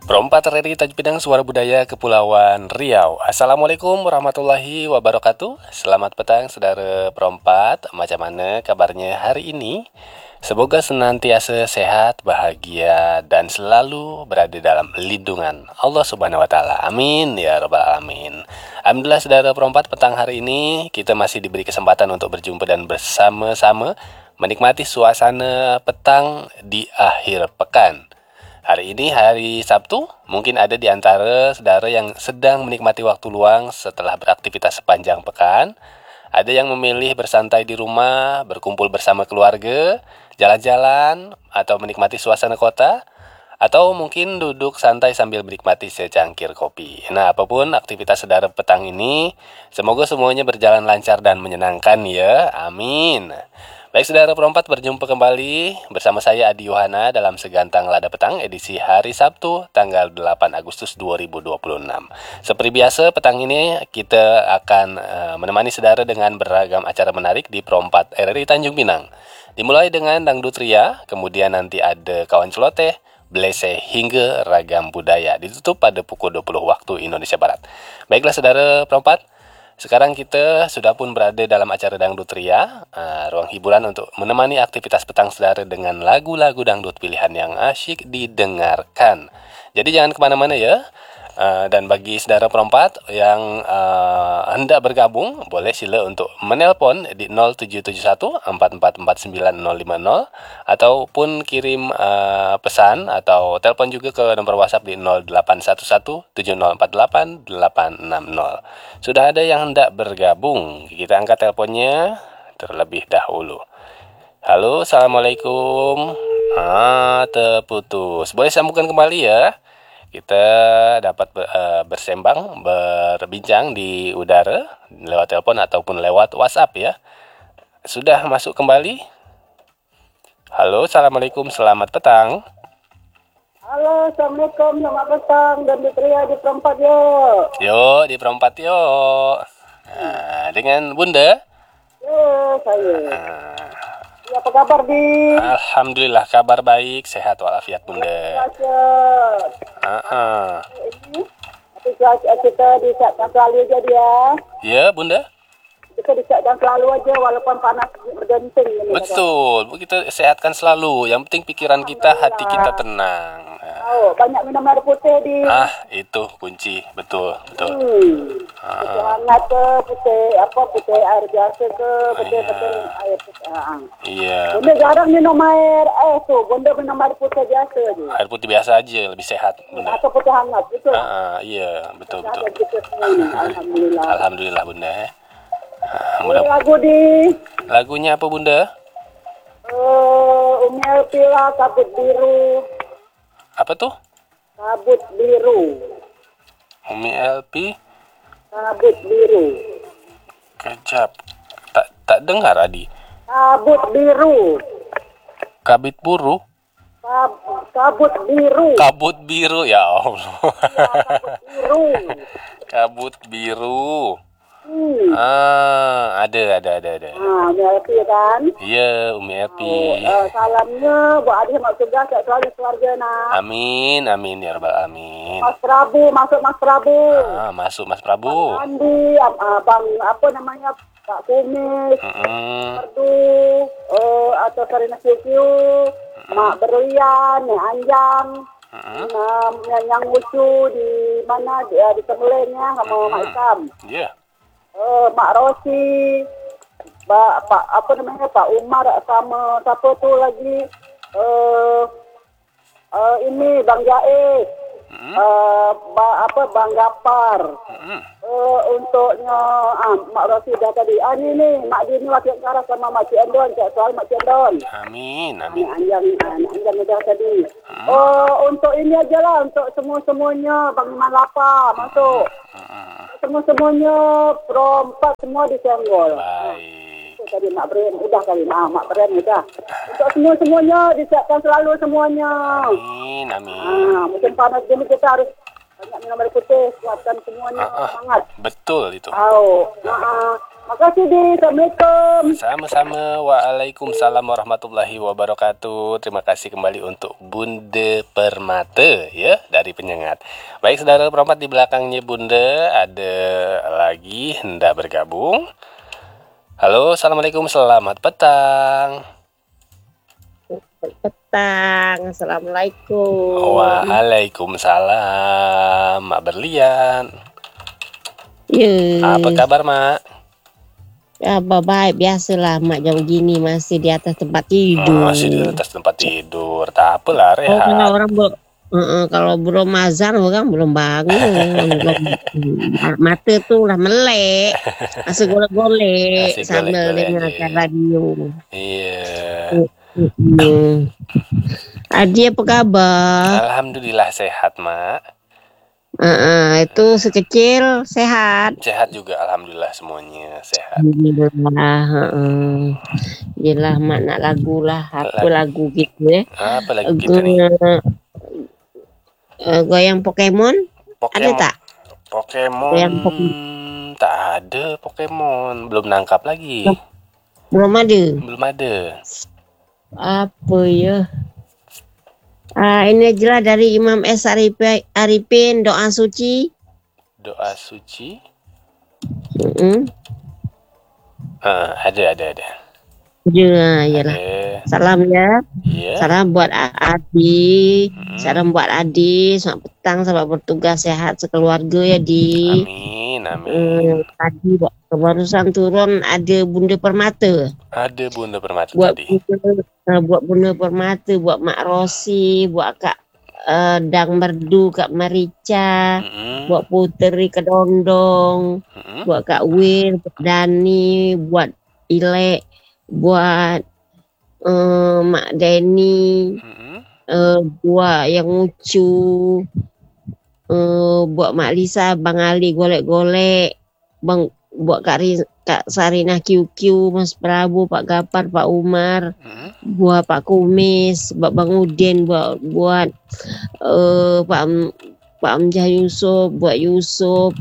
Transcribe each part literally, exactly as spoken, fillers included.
Perompat R R I Tanjung Pinang Suara Budaya Kepulauan Riau. Assalamualaikum warahmatullahi wabarakatuh. Selamat petang saudara perompat. Macam mana kabarnya hari ini? Semoga senantiasa sehat, bahagia, dan selalu berada dalam lindungan Allah Subhanahu wa Ta'ala. Amin ya Rabbal Alamin. Alhamdulillah saudara perompat, petang hari ini kita masih diberi kesempatan untuk berjumpa dan bersama-sama menikmati suasana petang di akhir pekan. Hari ini hari Sabtu, mungkin ada di antara saudara yang sedang menikmati waktu luang setelah beraktivitas sepanjang pekan. Ada yang memilih bersantai di rumah, berkumpul bersama keluarga, jalan-jalan, atau menikmati suasana kota, atau mungkin duduk santai sambil menikmati secangkir kopi. Nah, apapun aktivitas saudara petang ini, semoga semuanya berjalan lancar dan menyenangkan ya. Amin. Baik saudara perompat, berjumpa kembali bersama saya Adi Yohana dalam Segantang Lada Petang edisi hari Sabtu tanggal delapan Agustus dua ribu dua puluh enam. Seperti biasa petang ini kita akan uh, menemani saudara dengan beragam acara menarik di Perompat R R I Tanjung Pinang. Dimulai dengan dangdut ria, kemudian nanti ada kawan celoteh, blese hingga ragam budaya. Ditutup pada pukul dua puluh waktu Indonesia Barat. Baiklah saudara perompat, sekarang kita sudah pun berada dalam acara dangdut ria, uh, ruang hiburan untuk menemani aktivitas petang saudara dengan lagu-lagu dangdut pilihan yang asyik didengarkan. Jadi jangan kemana-mana ya. Uh, dan bagi saudara perompat yang uh, hendak bergabung, boleh sila untuk menelpon di nol tujuh tujuh satu empat empat empat sembilan nol lima nol ataupun kirim uh, pesan atau telepon juga ke nomor WhatsApp di nol delapan satu satu tujuh nol empat delapan delapan enam nol. Sudah ada yang hendak bergabung, kita angkat teleponnya terlebih dahulu. Halo, Assalamualaikum. Ah, terputus. Boleh sambungkan kembali ya. Kita dapat uh, bersembang, berbincang di udara lewat telepon ataupun lewat WhatsApp ya. Sudah masuk kembali? Halo, Assalamualaikum, selamat petang. Halo, Assalamualaikum, selamat petang dan diteria di perempat yuk. Yuk, di perempat yuk. Nah, dengan Bunda? Yo, saya. Nah, Ya, apa kabar di? Alhamdulillah, kabar baik, sehat walafiat Bunda. Cuaca. Uh-uh. Ini, tapi cuaca kita disiapkan selalu aja dia. Ya, Bunda? Kita disiapkan selalu aja walaupun panas bergenting. Ini, Betul, Bu, kita sehatkan selalu. Yang penting pikiran kita, hati kita tenang. Oh, banyak minum air putih di. Ah, itu kunci, betul, betul. Hmm. Ah, Putih hangat ke, putih apa, putih air biasa ke, putih-putih air putih. Ah. iya. Bunda jarang minum air eh tuh, Bunda minum air putih biasa aja. Air putih biasa aja, lebih sehat, Bunda. Atau putih hangat, betul. Ah, ah, iya, betul, betul. Ada kita semua ini, alhamdulillah. Alhamdulillah, Bunda. Ah, Ini mudah. lagu di Lagunya apa, Bunda? uh, Umi Elpila, Kabut Biru. Apa tuh? Kabut Biru. Umi Elpi, Kabut Biru. kecap. Tak tak dengar, Adi. Kabut Biru. Kabit buru, Kab, kabut Biru. kabut biru, ya Allah. Ya, kabut Biru. Kabut biru. Hmm. Ah, ada, ada, ada, ada. Nah, Umi Elpi kan. Iya, Umi Elpi. Oh, uh, salamnya buat adik mak surga, sehat selalu keluarga nak. Amin, amin ya rabbal alamin. Mas Prabu, masuk Mas Prabu. Ah, masuk Mas Prabu. Andi, abang apa namanya, Pak Kumis, Mm-mm. Merdu, uh, atau Sarina Sikiu, Mak Berlian, Nek Anjang, Mm-mm. um, yang, yang lucu di mana, di, uh, di Temulenya sama Mak Ikam, Iya. uh, Mak Rosi, Pak, Pak apa namanya, Pak Umar sama siapa tu lagi, uh, uh, ini Bang Jaiz, Mm-mm. uh, ba, apa Bang Gapar. Mm-mm. Uh, untuknya ah, Mak Rosi dah tadi. Ah ni ni Mak Dini wakil Kara sama Mak Cik Endon, Cik Soal Mak Cik Endon. Amin, Ni amin. Anjang, ah, ni Anjang dah tadi. Oh, untuk ini aja lah, untuk semua-semuanya Bang Iman Lapa masuk. Mm-mm. Semua-semuanya perompat semua disenggol. Baik. Itu tadi Mak Brem, udah kali nah, Mak Brem udah. Untuk semua-semuanya disiapkan selalu semuanya. Amin, amin. Ah, musim panas gini kita harus banyak minum air putih, kuatkan semuanya Ah, ah. semangat. Betul itu. Oh, nah, Makasih di. Assalamualaikum. Sama-sama. Waalaikumsalam warahmatullahi wabarakatuh. Terima kasih kembali untuk Bunda Permata ya dari Penyengat. Baik saudara perempat, di belakangnya Bunda ada lagi hendak bergabung. Halo, assalamualaikum, selamat petang. Petang, assalamualaikum. Waalaikumsalam, Mak Berlian. Ya. Apa kabar Mak? Ya, baik, biasalah mak jam gini masih di atas tempat tidur. Masih di atas tempat tidur, tak apalah Oh, rehat. kalau orang belum, uh, kalau belum azan orang belum bangun, belum mata tuh lah melek, masih golek-golek Masih sambil golek-golek dengarkan aja. radio. Iya. Hmm. Adi apa kabar? Alhamdulillah sehat Mak. Uh, uh, itu sekecil sehat. Sehat juga, alhamdulillah semuanya sehat. Alhamdulillah, heeh. Yelah mak nak lagu lah, apa lagu gitu ya. Apa lagi kita nih? Uh, goyang Pokemon, Pokemon. ada tak? Pokemon. Goyang Pokemon. Tak ada Pokemon, belum nangkap lagi. Belum ada. Belum ada. Apa ya? Ah, ini aja lah dari Imam S. Arifin, Arifin doa suci. Doa suci. Mm-mm. Uh, ada, ada, ada. Ya, iyalah. Ada. Salam ya. Iya. Salam buat Adi. Hmm. Salam buat Adi. Selamat petang, selamat bertugas, sehat sekeluarga ya Di. Amin, amin. Hmm, tadi barusan turun ada Bunda Permata. Ada Bunda Permata Buat tadi. Bunda, uh, buat Bunda Permata, buat Mak Rosi, buat Kak uh, Dang Merdu, Kak Marica, Mm-mm. buat Puteri Kedondong, Mm-mm. buat Kak Wil, buat Dani, buat Ilek, buat uh, Mak Denny, Mm-mm. uh, buat yang Ucu, uh, buat Mak Lisa, Bang Ali golek-golek, Bang buat Kak, Riz, Kak Sarinah Q Q, Mas Prabu, Pak Gapar, Pak Umar, Mm-mm. buat Pak Kumis, buat Bang Udin, buat buat uh, Pak Pak Amjah Yusuf, buat Yusuf,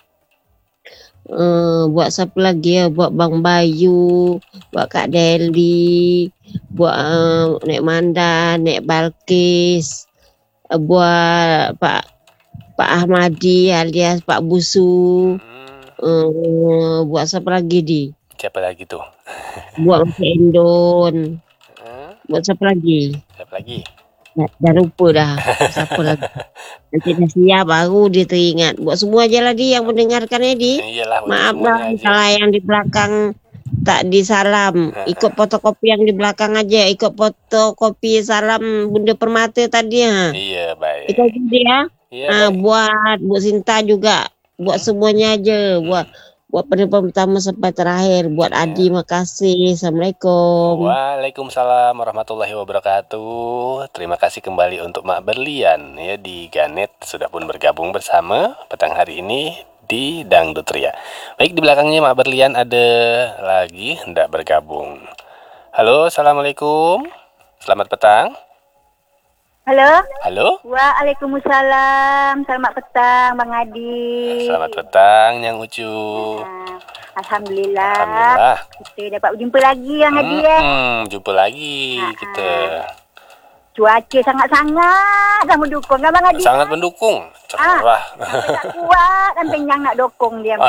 uh, buat siapa lagi ya, buat Bang Bayu, buat Kak Deli, buat uh, Nek Manda, Nek Balkis, uh, buat Pak Pak Ahmadi alias Pak Busu. Mm. Uh, buat siapa lagi di? Siapa lagi tuh? Buat Mas Endon. Hmm? Buat siapa lagi? Siapa lagi? Dah, dah lupa dah. Siapa lagi? Nanti dah siap baru dia teringat. Buat semua aja lah Di yang mendengarkannya Di. Iyalah, untuk Maaf semuanya lah aja. kalau yang di belakang tak disalam. Ikut fotokopi yang di belakang aja. Ikut fotokopi salam Bunda Permata tadi ya. Iya, baik. Itu aja dia. Iya, Ah, baik. buat buat Sinta juga. Buat semuanya aja. Buat buat penerima pertama sampai terakhir. Buat Iya. Adi, makasih. Assalamualaikum. Waalaikumsalam warahmatullahi wabarakatuh. Terima kasih kembali untuk Mak Berlian ya di Ganet sudah pun bergabung bersama petang hari ini di Dangdut Ria. Baik, di belakangnya Mak Berlian ada lagi hendak bergabung. Halo, assalamualaikum. Selamat petang. Halo. Halo. Waalaikumsalam. Selamat petang Bang Adi. Selamat petang, Yang Ucu. Ah, Alhamdulillah. Alhamdulillah. Kita dapat berjumpa lagi Bang Adi ya. Hmm, jumpa lagi Ah, kita. Cuaca sangat-sangat dah mendukung kan Bang Adi? Sangat mendukung. Cerah. Sampai tak kuat dan penyang nak dokong dia.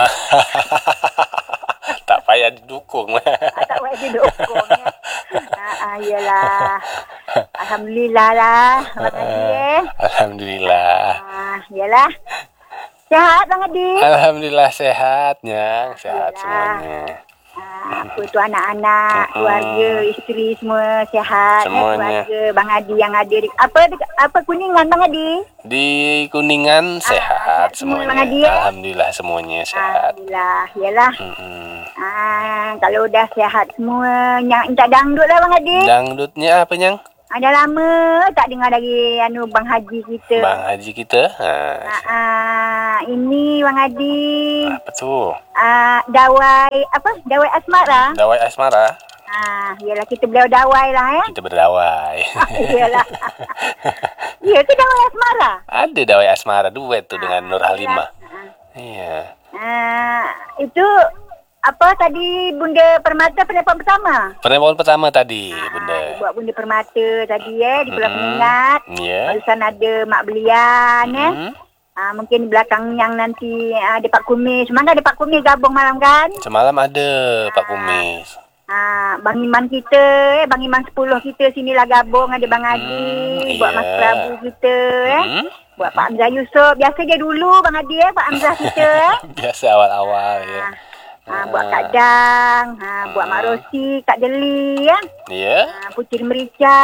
Tak payah didukung. Tak kuat didokong ya. Ah, ah, iyalah. Alhamdulillah lah Bang Adi eh. Alhamdulillah. Ah, iyalah. Sehat Bang Adi? Alhamdulillah sehatnya, sehat Alhamdulillah. semuanya. Ah, apa tu anak-anak, Mm-mm. keluarga, isteri semua sehat. Semuanya. Eh, keluarga Bang Adi yang ada di apa apa Kuningan Bang Adi? Di Kuningan sehat sehat semua, semuanya. Bang Adi, ya? Alhamdulillah semuanya sehat. Alhamdulillah. Iyalah. Mm-mm. Ah, kalau dah sehat semua, yang tak dangdut lah Bang Adi. Dangdutnya apa Nyang? Ada lama tak dengar dari anu Bang Haji kita. Bang Haji kita. Ah, Ha, ah, ini Bang Adi. apa tuh? Ah, dawai apa? Dawai asmara. Dawai asmara. Ah, iyalah kita beliau dawai lah ya. Kita berdawai. Iyalah. Ya, itu dawai asmara. Ada dawai asmara duet tuh dengan Nur Ah, Halimah. iyalah. Iya. Ah, itu apa tadi Bunda Permata penelpon pertama? Penelpon pertama tadi, Ah, Bunda. dia buat Bunda Permata tadi eh di Pulau Mm-mm. Penyengat. Ya. Barusan ada Mak Belian eh. Mm. Ah, mungkin belakang yang nanti ah, ada Pak Kumis. Mana ada Pak Kumis gabung malam kan? Semalam ada Pak Kumis. Ah, Bang Iman kita eh Bang Iman sepuluh kita sinilah gabung, ada Bang Adi, Hmm, buat iya. Mas Prabu kita eh. Mm. Buat Pak Hamzah Yusof. Biasa dia dulu Bang Adi eh Pak Hamzah kita eh. Biasa awal-awal ya. Ah, buat Kak Dang, ah, buat Mak Rosi, Kak Jeli ya. Ya. Ah, Puteri Merica.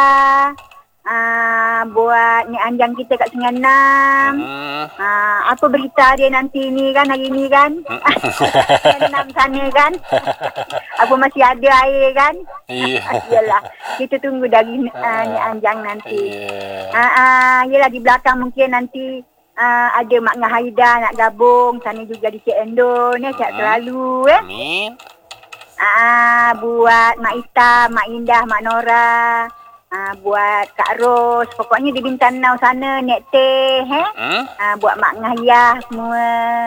Ah, buat Nek Anjang kita kat Sungai Enam. Hmm. Ah, apa berita dia nanti ni kan, hari ni kan? Sungai Enam sana kan? Apa masih ada air kan? Iya. Yalah, kita tunggu dari uh, Nek Anjang nanti. Iya. Ah, ah, yalah di belakang mungkin nanti uh, ada Mak Ngah Haida nak gabung. Sana juga di Cik Endon ya, sihat selalu eh. Amin. Ah, buat Mak Ita, Mak Indah, Mak Nora. Ah, buat Kak Ros, pokoknya di Bintang sana, Nek Teh, eh? Hmm? Ah, buat Mak Ngayah semua.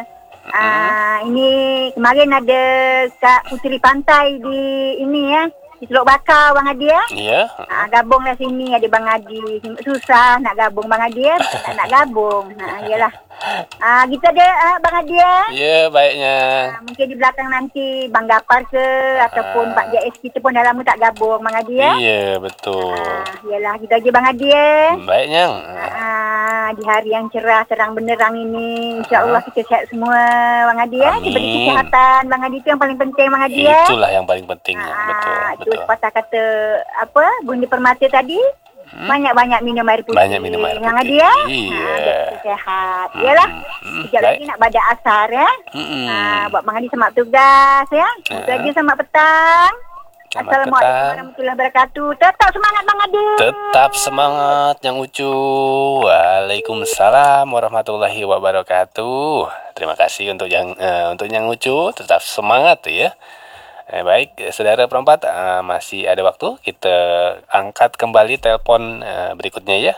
Ah, ini kemarin ada Kak Puteri Pantai di ini ya, di Teluk Bakar Bang Adi ya. Iya. Ah, gabunglah sini ada Bang Adi. Susah nak gabung Bang Adi ya, tak nak gabung. Ha, iyalah. Ah, kita ada ah, Bang Adi ya. Iya, baiknya. Ah, mungkin di belakang nanti Bang Gapar ke ataupun Pak J S kita pun dah lama tak gabung Bang Adi ya. Iya, betul. Ah, yalah kita aja Bang Adi ya. Baiknya. Ah, di hari yang cerah terang benderang ini insya-Allah kita sihat semua Bang Adi ya. Diberi Amin. kesihatan Bang Adi itu yang paling penting Bang Adi ya. Itulah yang paling pentingnya, betul. Ah, itu Betul. sepatah kata apa Bunda Permata tadi. Hmm? Banyak-banyak minum air putih. Banyak minum air Bang putih. Adi ya. Iya. Ah, biar kita sehat. Yalah. Hmm, Sekejap baik. lagi nak pada asar ya. Mm-mm. Ah, buat Bang Adi semak tugas ya. Itu Ah. aja selamat petang. Selamat Assalamualaikum petang. warahmatullahi wabarakatuh. Tetap semangat Bang Adi. Tetap semangat yang Ucu. Waalaikumsalam warahmatullahi wabarakatuh. Terima kasih untuk yang eh, untuk yang Ucu. Tetap semangat ya. Eh, baik, saudara perempat, eh, masih ada waktu. Kita angkat kembali telepon eh, berikutnya ya.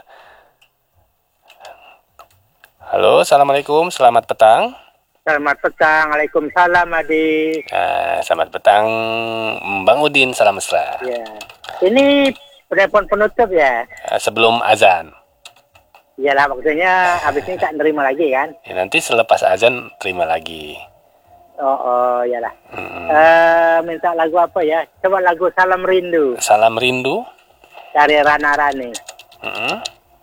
Halo, assalamualaikum, selamat petang. Selamat petang, Waalaikumsalam Adi. Eh, selamat petang, Bang Udin, salam mesra. Ya, ini penelpon penutup ya. Eh, sebelum azan. Iyalah maksudnya habis ini tak nerima lagi kan? Ya, nanti selepas azan terima lagi. Oh, oh iyalah. Mm-mm. Eh, minta lagu apa ya? Coba lagu Salam Rindu Salam rindu. dari Rana Rani. Mm-mm.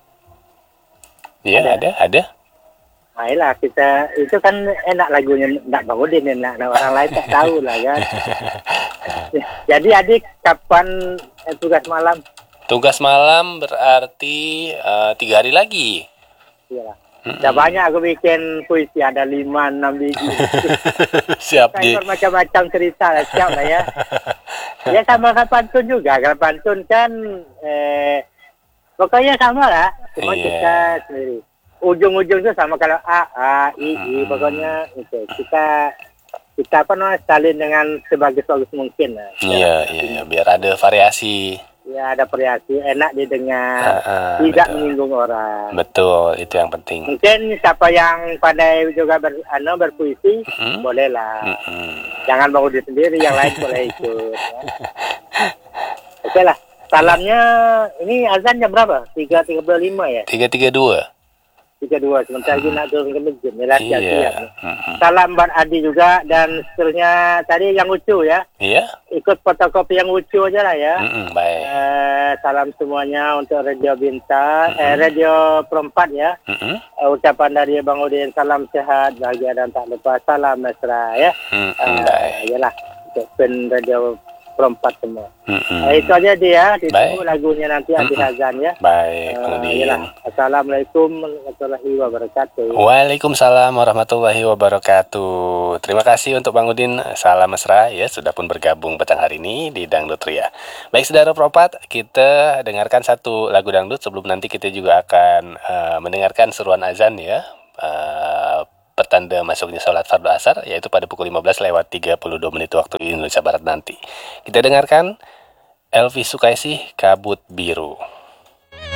Iya, ada, ada. Ayolah kita itu kan enak lagunya nak Bang Udin enak, nah, orang lain tak tahu lah kan. Jadi adik kapan eh, tugas malam? Tugas malam berarti eh, tiga hari lagi. Iyalah. Mm-mm. Dah banyak aku bikin puisi, ada lima enam biji. Siap di. Saya macam-macam cerita lah, siap lah ya. Ya sama dengan pantun juga, kalau pantun kan eh, pokoknya sama lah, cuma Iya. kita sendiri. Ujung-ujung itu sama, kalau A, A, I, I, Hmm. pokoknya itu kita kita apa namanya salin dengan sebagus-bagus mungkin lah. Iya, iya, iya, biar ada variasi. Ya ada variasi, enak didengar, Ah, ah, tidak betul. menyinggung orang. Betul, itu yang penting. Mungkin siapa yang pandai juga ber, ano, berpuisi, Mm-mm. bolehlah. Mm-mm. Jangan Bang Udin sendiri, yang lain boleh ikut. Ya. Oke lah. Salamnya, ini azan jam berapa? tiga tiga puluh lima ya? tiga tiga dua. tiga dua. Sebentar lagi nak turun ke masjid. Yalah, siap-siap. Iya. Mm-mm. Salam buat Adi juga. Dan seterusnya tadi yang lucu ya. Iya. Ikut fotokopi yang lucu aja lah ya. Mm-mm, baik. Eh, salam semuanya untuk Radio Bintang. Eh, Radio Perempat ya. Mm-mm. Eh, ucapan dari Bang Udin. Salam sehat, bahagia dan tak lupa. Salam mesra ya. Mm-mm, Eh, baik. yalah. Untuk pen Radio Perempat semua. Mm-mm. Eh, itu aja dia. Baik. Ditunggu lagunya nanti habis azan ya. Baik, Eh, kemudian. yalah. Assalamualaikum warahmatullahi wabarakatuh. Waalaikumsalam warahmatullahi wabarakatuh. Terima kasih untuk Bang Udin. Salam mesra ya, sudah pun bergabung petang hari ini di Dangdut Ria. Baik saudara Propat, kita dengarkan satu lagu dangdut sebelum nanti kita juga akan uh, mendengarkan seruan azan ya. Uh, pertanda masuknya sholat fardu asar, yaitu pada pukul lima belas lewat tiga puluh dua menit waktu Indonesia Barat nanti. Kita dengarkan Elvi Sukaesih, Kabut Biru.